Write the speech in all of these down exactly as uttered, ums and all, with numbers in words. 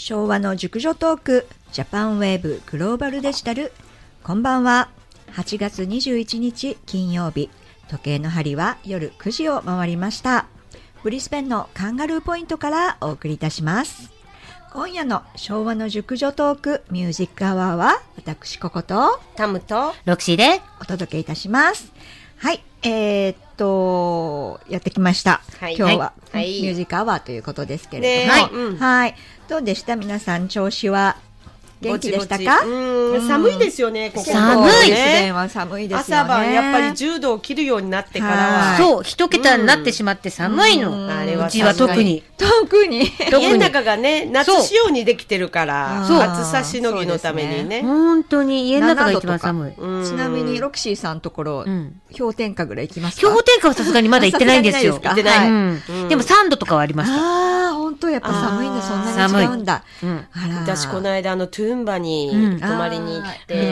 昭和の熟女トークジャパンウェーブグローバルデジタル。こんばんは。はちがつにじゅういちにち金曜日、時計の針は夜くじを回りました。ブリスベンのカンガルーポイントからお送りいたします。今夜の昭和の熟女トークミュージックアワーは、私ココとタムとロクシーでお届けいたします。はい、えー、っとやってきました、はい、今日は、はい、ミュージックアワーということですけれども、ね、はい、うん、はい、どうでした？皆さん調子は元気でしたか？ ぼちぼち、うん、寒いですよね、ここ寒い、 ね、は寒いですよね。 朝晩やっぱりじゅうどを切るようになってからは、 そう一桁になってしまって寒いの、うん、あれはうちは特に特に家の中がね夏仕様にできてるから暑さしのぎのためにね、 本当に家の中が一番寒い。 ちなみにロキシーさんのところ、うん、氷点下ぐらい行きますか？ 氷点下はさすがにまだ行ってないんですよ。 行ってない、 うんうん、でもさんどとかはありました。 ああ本当やっぱ寒いんだ。そんなに違うんだ、うん、 あら私この間あのトゥンバに泊まりに行って、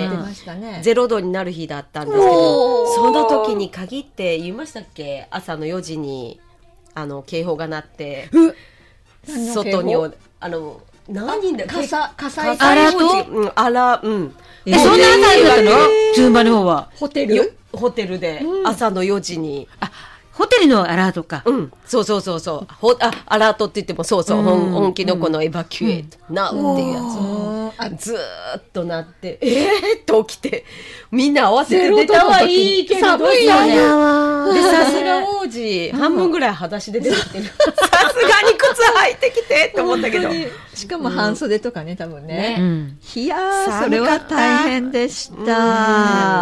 うんね、ゼロどになる日だったんですけど、その時に限って言いましたっけ、朝のよじにあの警報が鳴って外にあの何だ火災火災あらと、 うん、あらうんえー、そんな朝だったの？トゥンバの方はホテルホテルで朝のよじに、 あホテルのアラートか、 うん、そうそうそうそうほあアラートって言ってもそうそう、うん、本気のこのエバキュエート、うん、ナウっていうやつ、ずーっとなってえーっと起きてみんな合わせて出たはいいけど寒いよね。 でさすが王子、うん、半分ぐらい裸足で出てきてるさすがに靴履いてきてって思ったけどしかも半袖とかね、多分ね、 うん、 いやーそれは大変でした、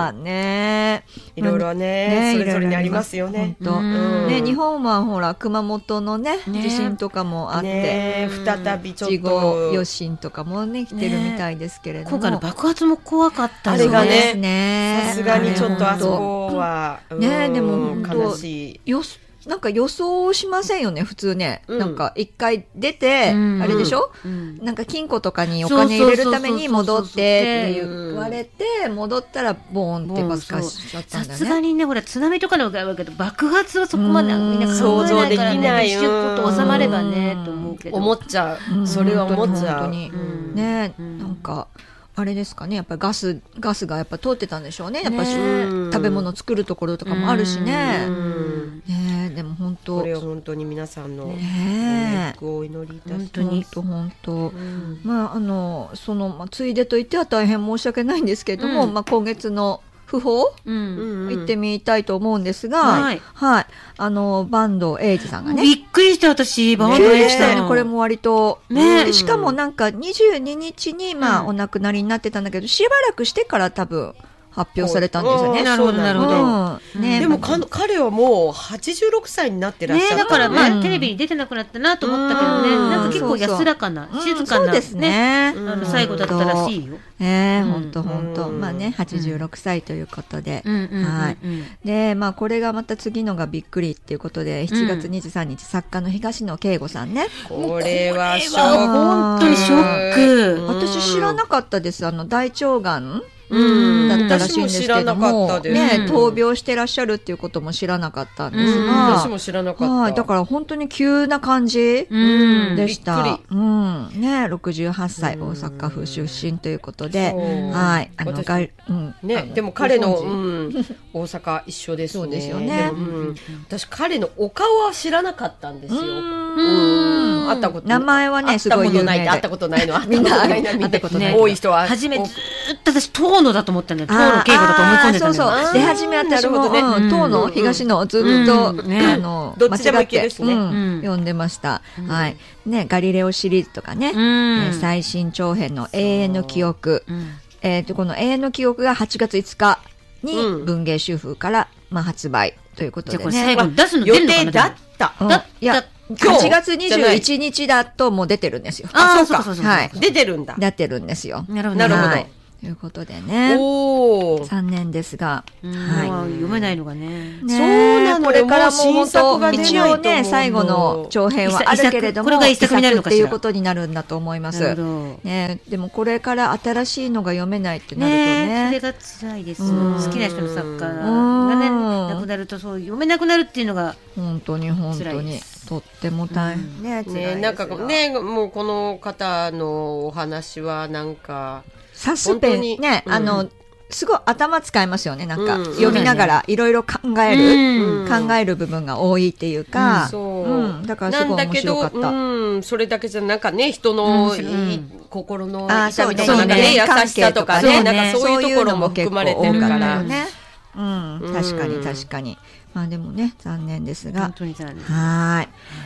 うん、ねいろいろ ね, ねそれぞれにありますよね。 本当、うんね、日本はほら熊本のね地震とかもあって、 ね、再びちょっと事後余震とかもね来てるみたいですけれども、 今回の爆発も怖かったですね。あれがね、ねさすがにちょっとあそこはね、でも悲しい。 よなんか予想しませんよね普通ね、うん、なんか一回出て、うん、あれでしょ、うん、なんか金庫とかにお金入れるために戻ってって言われて戻ったらボーンって爆発しちゃったんだよね。 さすがにねほら津波とかの場合はけど爆発はそこまでみんな考えないからね、一瞬こと収まればねと思うけど思っちゃう、それは思っちゃう、 本当にね、なんかあれですかね、やっぱりガスガスがやっぱ通ってたんでしょうね。やっぱり食べ物作るところとかもあるしね。ねでも本当これは本当に皆さんのご冥福をお祈りいたします。 本当に本当、うん、まああのその、まあ、ついでと言っては大変申し訳ないんですけれども、うん、まあ今月の訃報、うん、行ってみたいと思うんですが、はい、はい、あの坂東英二さんがね、 びっくりして私坂東英二さんね、これも割とね、しかもなんかにじゅうににちにまあ、うん、お亡くなりになってたんだけど、しばらくしてから多分発表されたんですよね。 なるほどなるほど、 うんね、でもか彼はもうはちじゅうろくさいになってらっしゃる、 ね、だからまあ、うん、テレビに出てなくなったなと思ったけどね、うん、なんか結構安らかなそうそう静かな、 うん、そうですね、 あの最後だったらしいよ。 えー、ほんとほんと、まあねはちじゅうろくさいということで、はい、でまあこれがまた次のがびっくりっていうことで、しちがつにじゅうさんにち、うん、作家の東野圭吾さんね、 これはショック、 本当にショック、 私知らなかったです。あの大腸がんだったらしいんですけども、ね、闘病してらっしゃるっていうことも知らなかったんですが、 私も知らなかった、 はい、だから本当に急な感じでした。うん、ね、ろくじゅうはっさい、大阪府出身ということで、はい、あのが、うんね、でも彼の、うん、大阪一緒ですね。 そうですよね。 うん、私彼のお顔は知らなかったんですよ。うん、会ったこと名前はねすごい有名で、 会ったことないの、 みんな会ったことない、 多い人は初めずっと私遠野だと思ったんだよ。遠野圭吾だと思い込んでたんだよ。 そうそう。で初め私も遠野東野ずっとあの間違って読んでました。はい。ね、ガリレオシリーズとかね、最新長編の永遠の記憶、えっとこの永遠の記憶がはちがついつかに文芸秋風からまあ発売ということでね。 最後出すの予定だった。 いや。はちがつにじゅういちにちだともう出てるんですよ。 あ、そうか。はい。出てるんだ。 出てるんですよ。 なるほど。 なるほど。 ということでね、 お残念ですが、 はい、読めないのがね。 そうなの。 これからも本当一応ね最後の長編はあるけれども、 これが一作になるのかしらっていうことになるんだと思います。ね、でもこれから新しいのが読めないってなるとね、 それが辛いです。好きな人の作家がね亡くなるとそう読めなくなるっていうのが本当に本当にととっても大変ね、うん、 ね、なんかね、もうこの方のお話はなんかサスペンね、うん、あのすごい頭使いますよね。なんか、うん、読みながらいろいろ考える、うん、考える部分が多いっていうか、うん、そう、うん、だからすごい面白かった。 うん、それだけじゃなんかね、人の、うん、心の痛みとかね、ね、優しさとかね、なんかそういうところも含まれてるからね。 うん、確かに確かに。まあでもね、残念ですが。 本当に残念。 はい。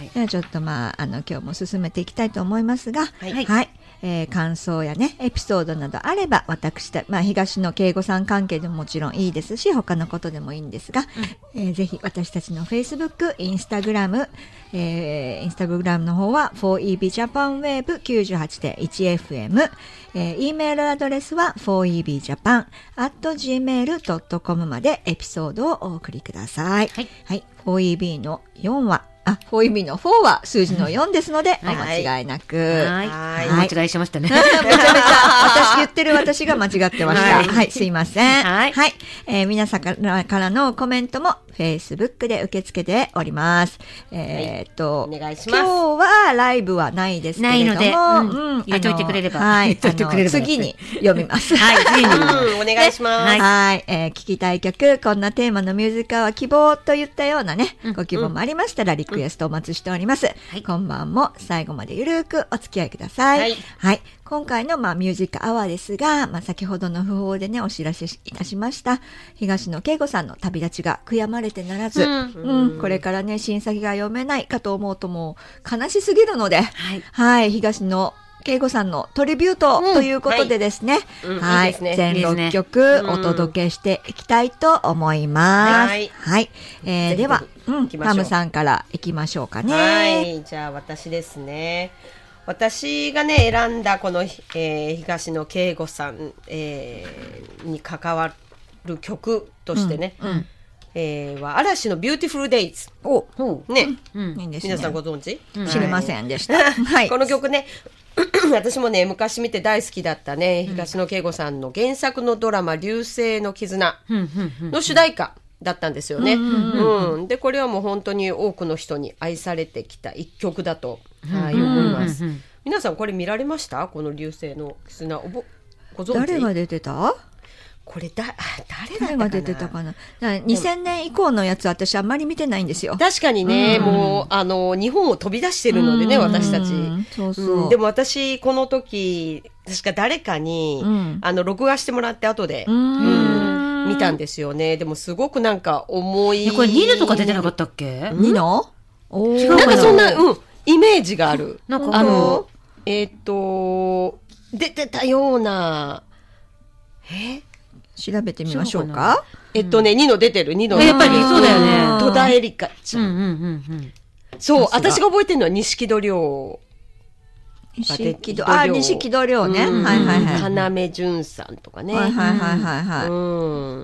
ではちょっとまあ、あの、今日も進めていきたいと思いますが、はい。はい、えー、感想やね、エピソードなどあれば、私た、まあ、東野圭吾さん関係でももちろんいいですし、他のことでもいいんですが、うん、えー、ぜひ私たちの Facebook、Instagram、えー、インスタグラムの方は フォーイービー Japan Web きゅうじゅうはちてんいちエフエム、えー、E メールアドレスは フォーイービージャパンアットジーメールドットコム までエピソードをお送りください。はい。はい、フォーイービー のよんは、あ、フォーイービー のフォーは数字のよんですので、お間違いなく。 はい。はい。間違いしましたね。 めちゃめちゃ、私言ってる私が間違ってました。はい。はい、すいません。はい。はい。えー、皆さんからのコメントも Facebook で受け付けております。えー、っと、 はい、お願いします。 今日はライブはないですけれども、ないので、うん、入れといてくれれば。 はい。入れといてくれれば。次に読みます。 はい。次に、 うん、お願いします。 はい。えー、聞きたい曲、こんなテーマのミュージカルは希望といったようなね、ご希望もありましたら、リクエストお待ちしております。はい、今晩も最後までゆるくお付き合いください。はい。はい、今回の、まあ、ミュージックアワーですが、まあ、先ほどの訃報でね、お知らせいたしました。東野圭吾さんの旅立ちが悔やまれてならず、うんうんうん、これからね、新作が読めないかと思うともう悲しすぎるので、はい。はい、東野圭吾さんのトリビュートということでですね、うんはい、はい、いい全ろっきょくお届けしていきたいと思います。はい。はい、えー、では、うん、ハムさんからいきましょうかね。 はい、じゃあ私ですね。私がね、選んだこの、えー、東野圭吾さん、えー、に関わる曲としてね、うんうんえー、は嵐のビューティフルデイズ。おね、うん、いいんですね。皆さんご存知、 うん、知りませんでした。はい、 この曲ね、私もね昔見て大好きだったね、うん、東野圭吾さんの原作のドラマ流星の絆の主題歌だったんですよね、うんうんうん、でこれはもう本当に多くの人に愛されてきた一曲だと、はい、思います、うんうんうん、皆さんこれ見られました？この流星の絆おぼご存知？ 誰が出てた？ これだ誰誰が出てたかな。にせんねん以降のやつ私あんまり見てないんですよ。 確かにね、うん、もうあの日本を飛び出してるのでね、うん、私たちそうそう、うん、でも私この時確か誰かに、うん、あの録画してもらって後で、うんうん、見たんですよね。でもすごくなんか重い。 これニノとか出てなかったっけ？ ニノ？ 違うかな。なんかそんな、うん、イメージがある。なんかあのえっ、ー、と出てたようなえ調べてみましょうか。 えっとね、ニノ出てる、ニノ。 やっぱりそうだよね。 戸田恵梨香ちゃん。うんうんうんうん、そう、私が覚えてるのは錦戸亮。 錦戸、あ、錦戸亮ね。うん、はいはいはい。 要潤さんとかね。 はいはいはいはい、はい。うん。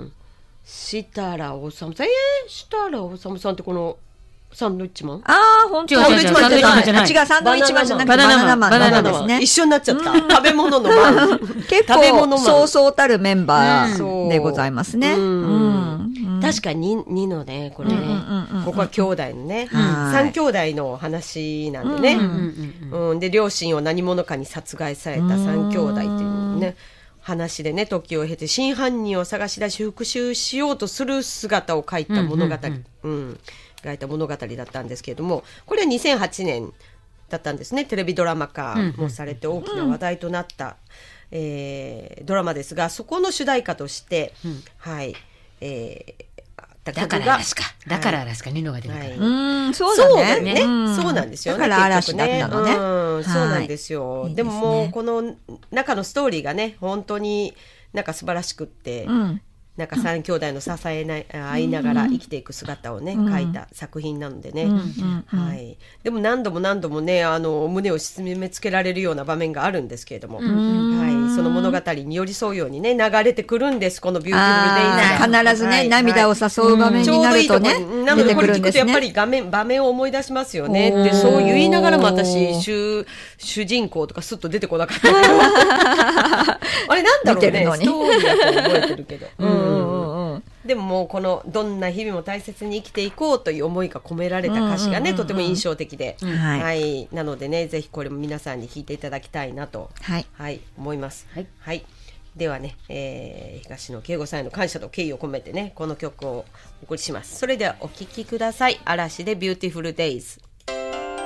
設楽治さん。えー、設楽治さんってこの、サンドイッチマン？ ああ、本当。サンドイッチマンじゃない。違う、サンドイッチマンじゃなくてバナナマン。バナナマンですね。 一緒になっちゃった。食べ物のマン。 結構、そうそうたるメンバーでございますね。 確かに、ニノね、これね。ここは兄弟のね。三兄弟の話なんでね。うん。で、両親を何者かに殺害された三兄弟っていうね。話でね、時を経て真犯人を探し出し復讐しようとする姿を書いた物語。うん。描いた物語だったんですけれども、これはにせんはちねんだったんですね。テレビドラマ化もされて大きな話題となった、うんえー、ドラマですが、そこの主題歌として、うん、はい、えー、だから嵐か、だから嵐か、ニノが出るから、はい、 うんそうだね、 そうね、そうなんですよね。 だから嵐だったのね。 うん、そうなんですよ。はい、でももうこの中のストーリーがね、本当になんか素晴らしくって。うんなんか三兄弟の支えない合いながら生きていく姿をね、うん、描いた作品なのでね、うんうんうんはい、でも何度も何度もねあの胸を締め付けられるような場面があるんですけれども、うんはい、その物語に寄り添うようにね流れてくるんです。このビューティフルデイズが必ずね、はい、涙を誘う場面になるとね、 うん、なのでこれ聞くとやっぱり画面場面を思い出しますよねってそう言いながらも私 主, 主人公とかスッと出てこなかったけどあれなんだろうねストーリーだと覚えてるけど、うんうんうんでももうこのどんな日々も大切に生きていこうという思いが込められた歌詞がね、うんうんうんうん、とても印象的で、うん、はい、はい、なのでねぜひこれも皆さんに聴いていただきたいなと、はいはい、思います、はいはい、ではね、えー、東野圭吾さんへの感謝と敬意を込めてねこの曲をお送りします。それではお聴きください。嵐でビューティフルデイズ。